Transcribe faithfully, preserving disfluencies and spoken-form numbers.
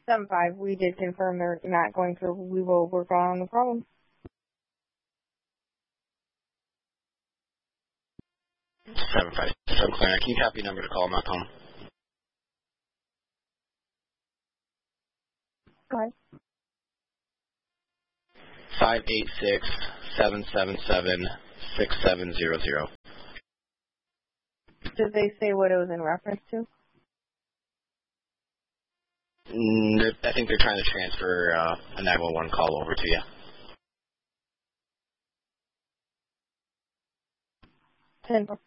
seven five, we did confirm they're not going through. We will work on the problem. seven five seven, Clarence. Can you copy number to call Mount Home? Go ahead. five eight six, seven seven seven, six seven zero zero. Did they say what it was in reference to? Mm, I think they're trying to transfer uh, a nine one one call over to you. ten